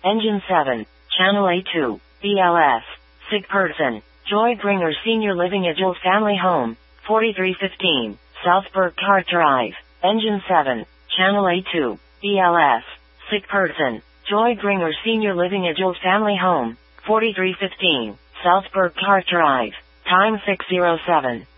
Engine 7, Channel A2, BLS, sick person, Joy Bringer Senior Living Adult Family Home, 4315, Southburg Car Drive, Engine 7, Channel A2, BLS, sick person, Joy Bringer Senior Living Adult Family Home, 4315, Southburg Car Drive, time 6:07.